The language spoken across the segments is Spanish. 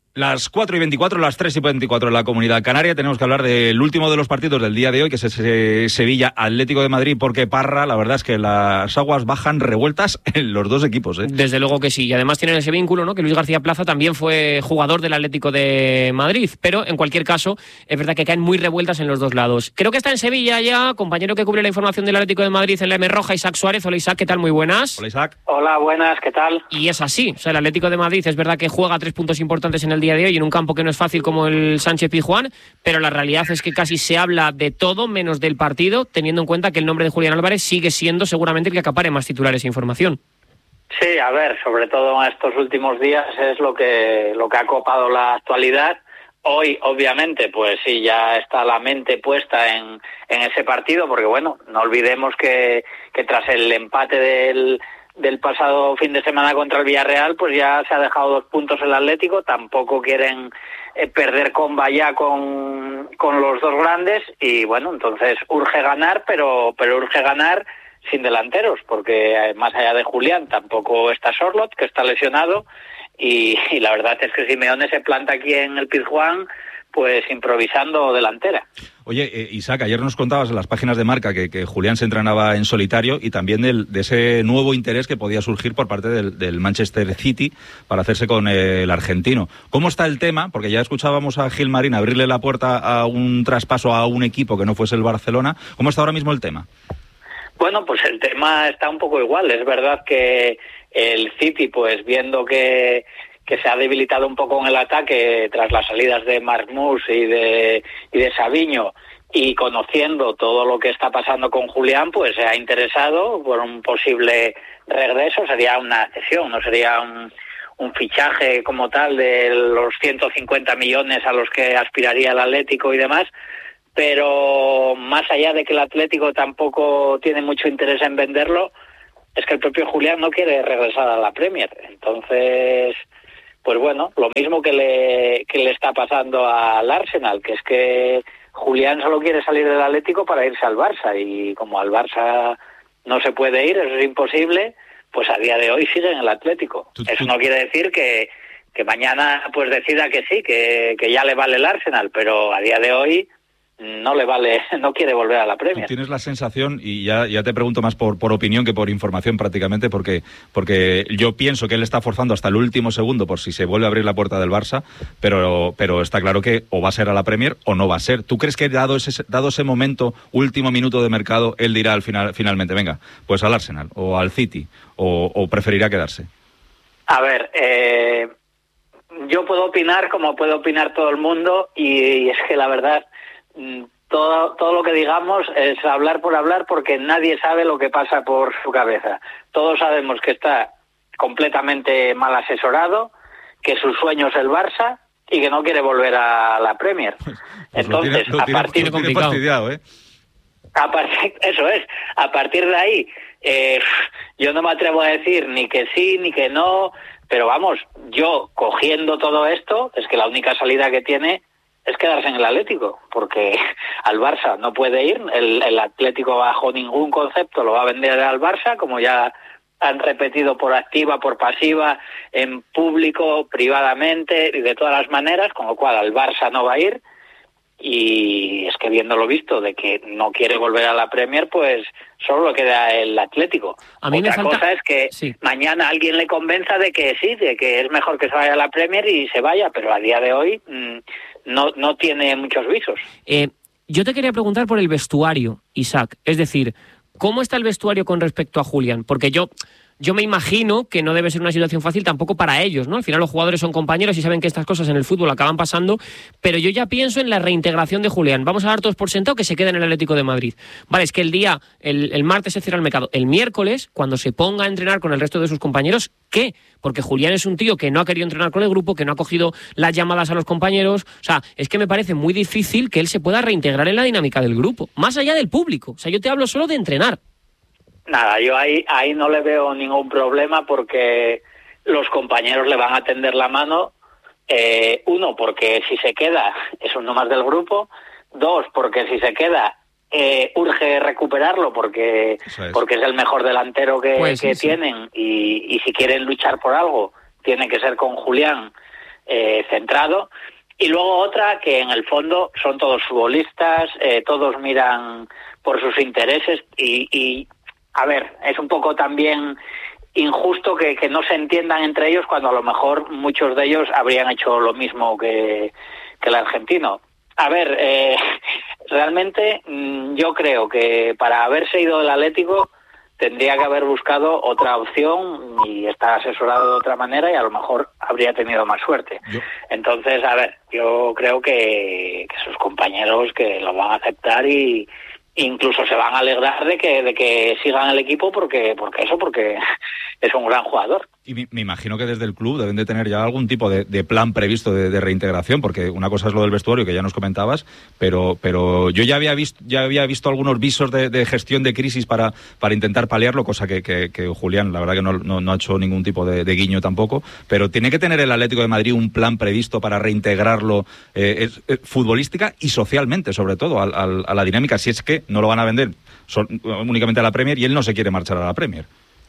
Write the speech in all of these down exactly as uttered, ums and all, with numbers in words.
Las cuatro y veinticuatro, las tres y veinticuatro en la Comunidad Canaria. Tenemos que hablar del último de los partidos del día de hoy, que es ese Sevilla Atlético de Madrid, porque Parra, la verdad es que las aguas bajan revueltas en los dos equipos, ¿eh? Desde luego que sí, y además tienen ese vínculo, ¿no? Que Luis García Plaza también fue jugador del Atlético de Madrid, pero en cualquier caso es verdad que caen muy revueltas en los dos lados. Creo que está en Sevilla ya, compañero que cubre la información del Atlético de Madrid en la M Roja, Isaac Suárez. Hola Isaac, ¿qué tal? Muy buenas. Hola Isaac. Hola, buenas, ¿qué tal? Y es así, o sea, el Atlético de Madrid es verdad que juega tres puntos importantes en el día de hoy en un campo que no es fácil como el Sánchez Pizjuán, pero la realidad es que casi se habla de todo menos del partido, teniendo en cuenta que el nombre de Julián Álvarez sigue siendo seguramente el que acapare más titulares e información. Sí, a ver, sobre todo en estos últimos días es lo que lo que ha copado la actualidad. Hoy, obviamente, pues sí, ya está la mente puesta en, en ese partido, porque bueno, no olvidemos que, que tras el empate del del pasado fin de semana contra el Villarreal, pues ya se ha dejado dos puntos el Atlético, tampoco quieren eh, perder comba ya con, con los dos grandes, y bueno, entonces urge ganar, pero, pero urge ganar sin delanteros, porque eh, más allá de Julián tampoco está Sorloth, que está lesionado, y, y la verdad es que Simeone se planta aquí en el Pizjuán pues improvisando delantera. Oye, eh, Isaac, ayer nos contabas en las páginas de Marca que, que Julián se entrenaba en solitario y también del, de ese nuevo interés que podía surgir por parte del, del Manchester City para hacerse con eh, el argentino. ¿Cómo está el tema? Porque ya escuchábamos a Gil Marín abrirle la puerta a un traspaso a un equipo que no fuese el Barcelona. ¿Cómo está ahora mismo el tema? Bueno, pues el tema está un poco igual. Es verdad que el City, pues viendo que que se ha debilitado un poco en el ataque tras las salidas de Marmús y de y de Savinho, y conociendo todo lo que está pasando con Julián, pues se ha interesado por un posible regreso. Sería una cesión, no sería un, un fichaje como tal de los ciento cincuenta millones a los que aspiraría el Atlético y demás, pero más allá de que el Atlético tampoco tiene mucho interés en venderlo, es que el propio Julián no quiere regresar a la Premier. Entonces, pues bueno, lo mismo que le que le está pasando al Arsenal, que es que Julián solo quiere salir del Atlético para irse al Barça, y como al Barça no se puede ir, eso es imposible, pues a día de hoy sigue en el Atlético. Tú, tú... Eso no quiere decir que, que mañana pues decida que sí, que, que ya le vale el Arsenal, pero a día de hoy no le vale, no quiere volver a la Premier. ¿Tú tienes la sensación, y ya, ya te pregunto más por, por opinión que por información prácticamente, porque, porque yo pienso que él está forzando hasta el último segundo por si se vuelve a abrir la puerta del Barça, pero, pero está claro que o va a ser a la Premier o no va a ser. ¿Tú crees que dado ese, dado ese momento, último minuto de mercado, él dirá al final, finalmente, venga, pues al Arsenal o al City, o, o preferirá quedarse? A ver, eh, yo puedo opinar como puede opinar todo el mundo, y, y es que la verdad, Todo, todo lo que digamos es hablar por hablar, porque nadie sabe lo que pasa por su cabeza. Todos sabemos que está completamente mal asesorado, que su sueño es el Barça y que no quiere volver a la Premier. Pues Entonces, lo tiene, lo a tiene, partir lo tiene fastidiado, ¿eh? A partir, eso es, a partir de ahí, eh, yo no me atrevo a decir ni que sí ni que no, pero vamos, yo cogiendo todo esto, es que la única salida que tiene es quedarse en el Atlético, porque al Barça no puede ir, el, el Atlético bajo ningún concepto lo va a vender al Barça, como ya han repetido por activa, por pasiva, en público, privadamente y de todas las maneras, con lo cual al Barça no va a ir. Y es que viendo lo visto de que no quiere volver a la Premier, pues solo le queda el Atlético. A mí Otra me falta... cosa es que sí. mañana alguien le convenza de que sí, de que es mejor que se vaya a la Premier y se vaya, pero a día de hoy mmm, no, no tiene muchos visos. Eh, yo te quería preguntar por el vestuario, Isaac. Es decir, ¿cómo está el vestuario con respecto a Julián? Porque yo... Yo me imagino que no debe ser una situación fácil tampoco para ellos, ¿no? Al final los jugadores son compañeros y saben que estas cosas en el fútbol acaban pasando, pero yo ya pienso en la reintegración de Julián. Vamos a dar todos por sentado que se queda en el Atlético de Madrid. Vale, es que el día, el, el martes se cierra el mercado. El miércoles, cuando se ponga a entrenar con el resto de sus compañeros, ¿qué? Porque Julián es un tío que no ha querido entrenar con el grupo, que no ha cogido las llamadas a los compañeros. O sea, es que me parece muy difícil que él se pueda reintegrar en la dinámica del grupo, más allá del público. O sea, yo te hablo solo de entrenar. Nada, yo ahí ahí no le veo ningún problema, porque los compañeros le van a tender la mano. Eh, uno, porque si se queda es uno más del grupo. Dos, porque si se queda eh, urge recuperarlo, porque es. porque es el mejor delantero que, pues, que sí, tienen. Sí. Y, y si quieren luchar por algo, tiene que ser con Julián eh, centrado. Y luego otra que en el fondo son todos futbolistas, eh, todos miran por sus intereses y, y, a ver, es un poco también injusto que, que no se entiendan entre ellos cuando a lo mejor muchos de ellos habrían hecho lo mismo que, que el argentino. A ver, eh, realmente mmm, yo creo que para haberse ido del Atlético tendría que haber buscado otra opción y estar asesorado de otra manera y a lo mejor habría tenido más suerte. Yo. Entonces, a ver, yo creo que, que sus compañeros que lo van a aceptar y incluso se van a alegrar de que de que sigan el equipo porque porque eso, porque es un gran jugador. Y me, me imagino que desde el club deben de tener ya algún tipo de, de plan previsto de, de reintegración, porque una cosa es lo del vestuario que ya nos comentabas, pero pero yo ya había visto ya había visto algunos visos de, de gestión de crisis para para intentar paliarlo, cosa que, que, que Julián, la verdad que no, no, no ha hecho ningún tipo de, de guiño tampoco, pero tiene que tener el Atlético de Madrid un plan previsto para reintegrarlo eh, es, es, futbolística y socialmente, sobre todo, al, al, a la dinámica, si es que no lo van a vender son, únicamente a la Premier y él no se quiere marchar a la Premier.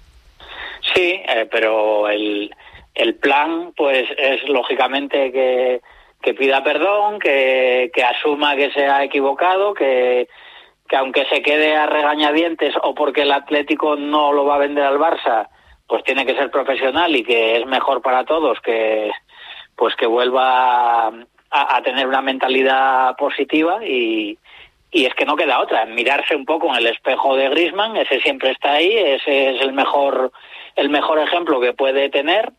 Sí, eh, pero el, el plan pues es lógicamente que, que pida perdón, que, que asuma que se ha equivocado, que, que aunque se quede a regañadientes o porque el Atlético no lo va a vender al Barça, pues tiene que ser profesional y que es mejor para todos que pues que vuelva a, a tener una mentalidad positiva y Y es que no queda otra, mirarse un poco en el espejo de Griezmann, ese siempre está ahí, ese es el mejor el mejor ejemplo que puede tener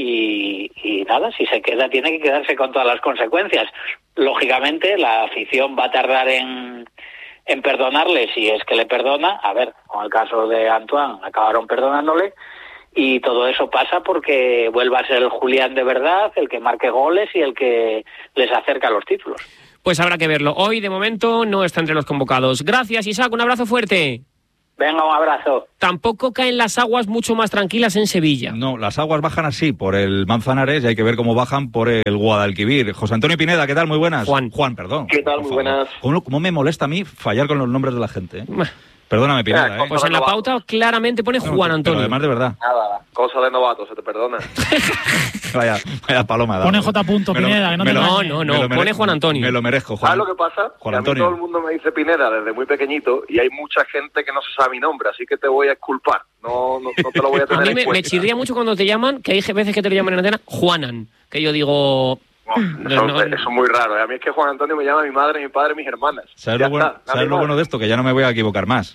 y, y nada, si se queda tiene que quedarse con todas las consecuencias. Lógicamente la afición va a tardar en, en perdonarle si es que le perdona, a ver, con el caso de Antoine acabaron perdonándole y todo eso pasa porque vuelva a ser el Julián de verdad, el que marque goles y el que les acerca a los títulos. Pues habrá que verlo. Hoy, de momento, no está entre los convocados. Gracias, Isaac. Un abrazo fuerte. Venga, un abrazo. Tampoco caen las aguas mucho más tranquilas en Sevilla. No, las aguas bajan así por el Manzanares y hay que ver cómo bajan por el Guadalquivir. José Antonio Pineda, ¿qué tal? Muy buenas. Juan. Juan, perdón. ¿Qué tal? Muy buenas. ¿Cómo, cómo me molesta a mí fallar con los nombres de la gente? ¿eh? Perdóname, Pineda. ¿eh? Pues en la pauta claramente pone Juan Antonio. Pero además, de verdad. Nada, cosa de novato, se te perdona. vaya, vaya paloma. Pone J. Pineda, que no te No, no, no, pone Juan Antonio. Me lo merezco, Juan. ¿Sabes lo que pasa? Juan que a mí Antonio. todo el mundo me dice Pineda desde muy pequeñito y hay mucha gente que no se sabe mi nombre, así que te voy a exculpar. No, no, no te lo voy a tener A mí en me, cuenta. me chirría mucho cuando te llaman, que hay veces que te lo llaman en antena, Juanan, que yo digo... No, eso, no, eso es muy raro. ¿eh? A mí es que Juan Antonio me llama mi madre, mi padre, mis hermanas. ¿Sabes, lo bueno, está, ¿sabes lo bueno de esto? Que ya no me voy a equivocar más.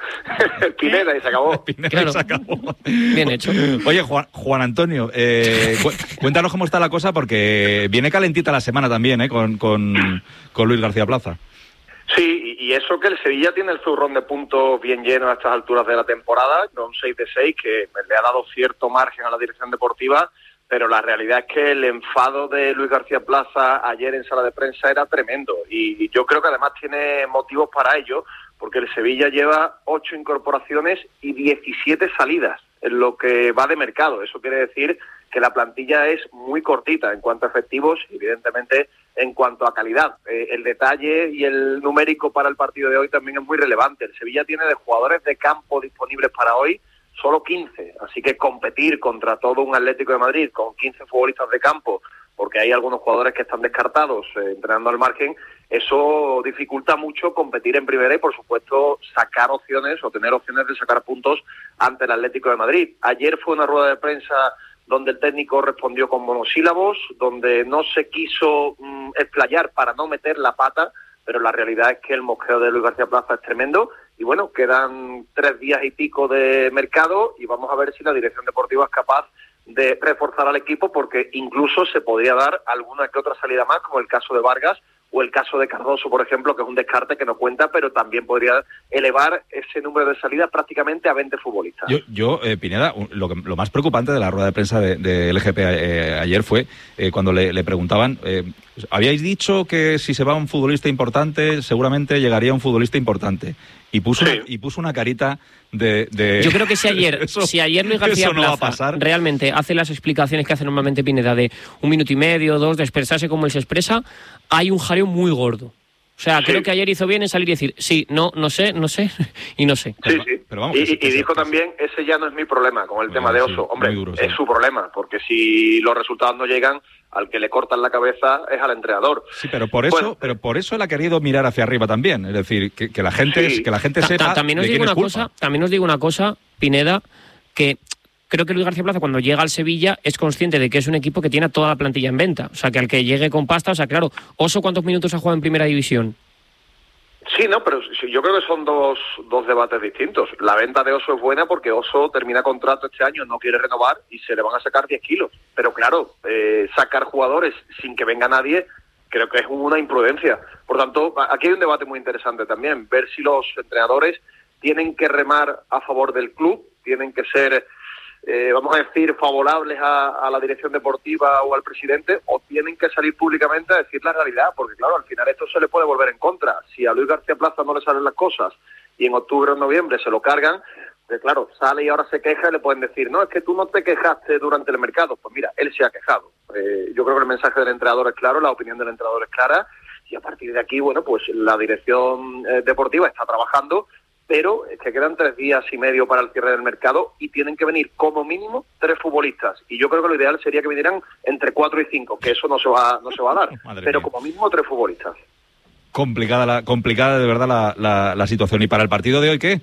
Pineda y se acabó. Pineda Claro. y se acabó. Bien hecho. Oye, Juan, Juan Antonio, eh, cu- cuéntanos cómo está la cosa porque viene calentita la semana también, ¿eh? Con, con, con Luis García Plaza. Sí, y eso que el Sevilla tiene el zurrón de puntos bien lleno a estas alturas de la temporada, con seis de seis, que le ha dado cierto margen a la dirección deportiva, pero la realidad es que el enfado de Luis García Plaza ayer en sala de prensa era tremendo, y yo creo que además tiene motivos para ello, porque el Sevilla lleva ocho incorporaciones y diecisiete salidas en lo que va de mercado. Eso quiere decir que la plantilla es muy cortita en cuanto a efectivos y evidentemente en cuanto a calidad. Eh, el detalle y el numérico para el partido de hoy también es muy relevante. El Sevilla tiene de jugadores de campo disponibles para hoy solo quince, así que competir contra todo un Atlético de Madrid con quince futbolistas de campo, porque hay algunos jugadores que están descartados eh, entrenando al margen, eso dificulta mucho competir en primera y por supuesto sacar opciones o tener opciones de sacar puntos ante el Atlético de Madrid. Ayer fue una rueda de prensa donde el técnico respondió con monosílabos, donde no se quiso mmm, explayar para no meter la pata, pero la realidad es que el mosqueo de Luis García Plaza es tremendo y bueno, quedan tres días y pico de mercado y vamos a ver si la dirección deportiva es capaz de reforzar al equipo, porque incluso se podría dar alguna que otra salida más, como el caso de Vargas o el caso de Cardoso, por ejemplo, que es un descarte que no cuenta, pero también podría elevar ese número de salidas prácticamente a veinte futbolistas. Yo, yo eh, Pineda, lo, que, lo más preocupante de la rueda de prensa de, de L G P eh, ayer fue eh, cuando le, le preguntaban, eh, habíais dicho que si se va un futbolista importante, seguramente llegaría un futbolista importante. Y puso, Sí. una, y puso una carita de... de... Yo creo que si ayer, eso, si ayer Luis García eso no va a Plaza pasar. realmente hace las explicaciones que hace normalmente Pineda de un minuto y medio, dos, de expresarse como él se expresa, hay un jaleo muy gordo. O sea, sí. creo que ayer hizo bien en salir y decir, sí, no, no sé, no sé, y no sé. Sí, sí. Pero vamos, y, que sí, y que dijo sí, también, ese ya no es mi problema con el Muy tema duro, de Oso. sí, Hombre, muy duro, sí. es su problema, porque si los resultados no llegan, al que le cortan la cabeza es al entrenador. Sí, pero por eso, Bueno, pero por eso él ha querido mirar hacia arriba también. Es decir, que, que la gente, Sí. que la gente Ta- sepa ta- también os de digo quién es una culpa. cosa, también os digo una cosa, Pineda, que creo que Luis García Plaza cuando llega al Sevilla es consciente de que es un equipo que tiene a toda la plantilla en venta. O sea, que al que llegue con pasta, o sea, claro, Oso, ¿cuántos minutos ha jugado en Primera División? Sí, no, pero sí, yo creo que son dos, dos debates distintos. La venta de Oso es buena porque Oso termina contrato este año, no quiere renovar y se le van a sacar diez kilos. Pero claro, eh, sacar jugadores sin que venga nadie creo que es una imprudencia. Por tanto, aquí hay un debate muy interesante también, ver si los entrenadores tienen que remar a favor del club, tienen que ser, eh, vamos a decir, favorables a, a la dirección deportiva o al presidente, o tienen que salir públicamente a decir la realidad, porque claro, al final esto se le puede volver en contra. Si a Luis García Plaza no le salen las cosas y en octubre o noviembre se lo cargan, pues claro, sale y ahora se queja y le pueden decir, no, es que tú no te quejaste durante el mercado. Pues mira, él se ha quejado. Eh, yo creo que el mensaje del entrenador es claro, la opinión del entrenador es clara, y a partir de aquí, bueno, pues la dirección eh, deportiva está trabajando, pero es que quedan tres días y medio para el cierre del mercado y tienen que venir como mínimo tres futbolistas. Y yo creo que lo ideal sería que vinieran entre cuatro y cinco, que eso no se va, no se va a dar, Madre pero mía. como mínimo tres futbolistas. Complicada, la, complicada de verdad la, la, la situación. ¿Y para el partido de hoy qué?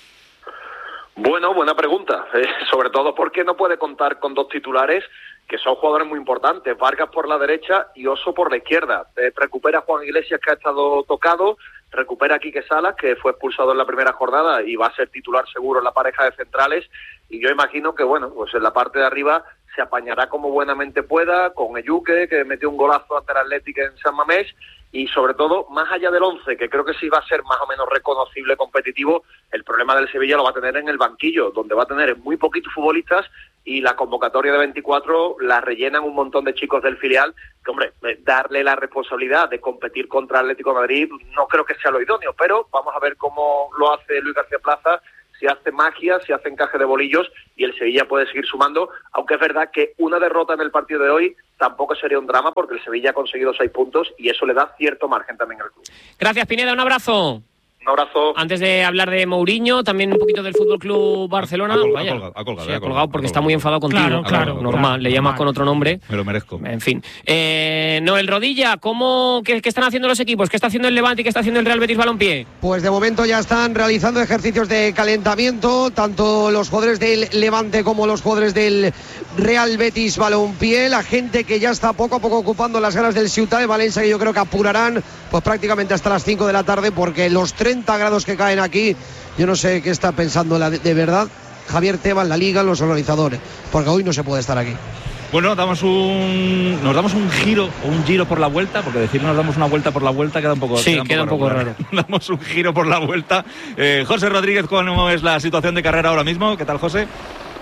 Bueno, buena pregunta, eh, sobre todo porque no puede contar con dos titulares que son jugadores muy importantes, Vargas por la derecha y Oso por la izquierda. Eh, recupera a Juan Iglesias, que ha estado tocado, recupera a Quique Salas, que fue expulsado en la primera jornada y va a ser titular seguro en la pareja de centrales, y yo imagino que, bueno, pues en la parte de arriba se apañará como buenamente pueda, con Eyuque, que metió un golazo ante el Atlético en San Mamés, y sobre todo, más allá del once, que creo que sí va a ser más o menos reconocible, competitivo, el problema del Sevilla lo va a tener en el banquillo, donde va a tener muy poquitos futbolistas, y la convocatoria de veinticuatro la rellenan un montón de chicos del filial, que hombre, darle la responsabilidad de competir contra Atlético de Madrid no creo que sea lo idóneo, pero vamos a ver cómo lo hace Luis García Plaza, si hace magia, si hace encaje de bolillos, y el Sevilla puede seguir sumando, aunque es verdad que una derrota en el partido de hoy tampoco sería un drama, porque el Sevilla ha conseguido seis puntos y eso le da cierto margen también al club. Gracias, Pineda, un abrazo. Un abrazo. Antes de hablar de Mourinho, también un poquito del Fútbol Club Barcelona. Ha colgado, Vaya. ha colgado, ha colgado, Sí, ha ha colgado, colgado ha porque colgado. está muy enfadado contigo. Claro, claro, normal, claro, le llamas normal. con otro nombre. Me lo merezco. En fin. Eh, Noel Rodilla, ¿cómo, qué, ¿qué están haciendo los equipos? ¿Qué está haciendo el Levante y qué está haciendo el Real Betis Balompié? Pues de momento ya están realizando ejercicios de calentamiento, tanto los jugadores del Levante como los jugadores del Real Betis Balompié, la gente que ya está poco a poco ocupando las ganas del Ciutat de Valencia, que yo creo que apurarán pues prácticamente hasta las cinco de la tarde, porque los treinta grados que caen aquí, yo no sé qué está pensando la de, de verdad Javier Tebas, la Liga, los organizadores, porque hoy no se puede estar aquí. Bueno, damos un, nos damos un giro o un giro por la vuelta, porque decir nos damos una vuelta por la vuelta queda un poco, Sí, queda un poco regular. Damos un giro por la vuelta. Eh, José Rodríguez, ¿cómo es la situación de carrera ahora mismo? ¿Qué tal, José?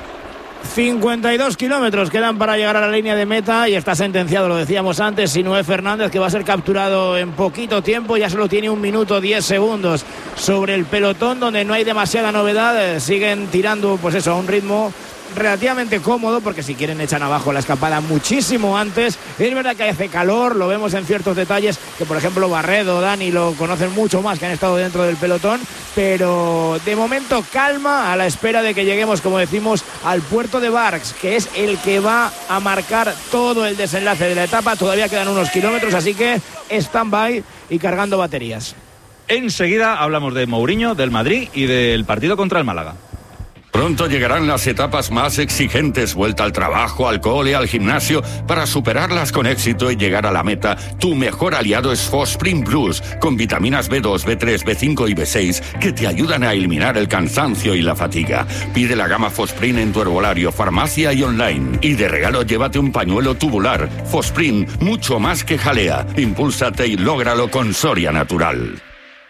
cincuenta y dos kilómetros quedan para llegar a la línea de meta y está sentenciado, lo decíamos antes, Sinué Fernández, que va a ser capturado en poquito tiempo, ya solo tiene un minuto diez segundos sobre el pelotón, donde no hay demasiada novedad, siguen tirando pues eso a un ritmo relativamente cómodo, porque si quieren echan abajo la escapada muchísimo antes. Es verdad que hace calor, lo vemos en ciertos detalles, que por ejemplo Barredo, Dani lo conocen mucho más, que han estado dentro del pelotón, pero de momento calma a la espera de que lleguemos, como decimos, al puerto de Barx, que es el que va a marcar todo el desenlace de la etapa. Todavía quedan unos kilómetros, así que stand-by y cargando baterías. Enseguida hablamos de Mourinho, del Madrid y del partido contra el Málaga. Pronto llegarán las etapas más exigentes, vuelta al trabajo, al cole, al gimnasio. Para superarlas con éxito y llegar a la meta, tu mejor aliado es Fosprint Plus, con vitaminas B dos, B tres, B cinco y B seis que te ayudan a eliminar el cansancio y la fatiga. Pide la gama Fosprint en tu herbolario, farmacia y online. Y de regalo llévate un pañuelo tubular. Fosprint, mucho más que jalea. Impúlsate y lógralo con Soria Natural.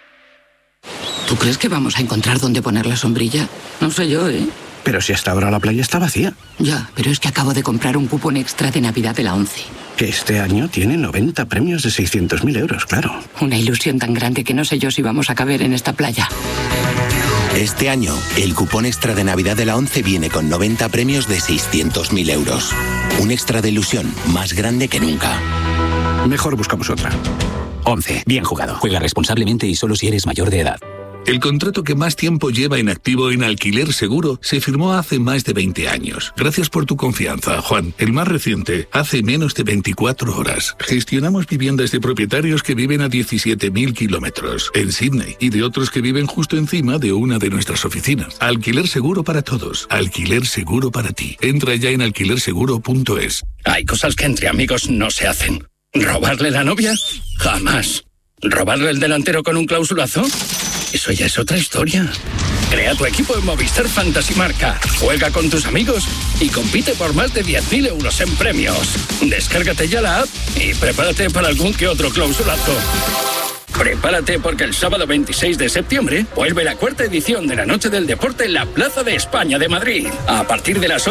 ¿Tú crees que vamos a encontrar dónde poner la sombrilla? No sé yo, ¿eh? Pero si hasta ahora la playa está vacía. Ya, pero es que acabo de comprar un cupón extra de Navidad de la ONCE. Que este año tiene noventa premios de seiscientos mil euros, claro. Una ilusión tan grande que no sé yo si vamos a caber en esta playa. Este año, el cupón extra de Navidad de la ONCE viene con noventa premios de seiscientos mil euros. Un extra de ilusión más grande que nunca. Mejor buscamos otra. once. Bien jugado. Juega responsablemente y solo si eres mayor de edad. El contrato que más tiempo lleva en activo en Alquiler Seguro se firmó hace más de veinte años. Gracias por tu confianza, Juan. El más reciente, hace menos de veinticuatro horas. Gestionamos viviendas de propietarios que viven a diecisiete mil kilómetros en Sydney y de otros que viven justo encima de una de nuestras oficinas. Alquiler Seguro para todos. Alquiler Seguro para ti. Entra ya en alquiler seguro punto es. Hay cosas que entre amigos no se hacen. ¿Robarle la novia? Jamás. ¿Robarle el delantero con un clausulazo? Eso ya es otra historia. Crea tu equipo en Movistar Fantasy Marca. Juega con tus amigos y compite por más de diez mil euros en premios. Descárgate ya la app y prepárate para algún que otro clausulazo. Prepárate porque el sábado veintiséis de septiembre vuelve la cuarta edición de la Noche del Deporte en la Plaza de España de Madrid. A partir de las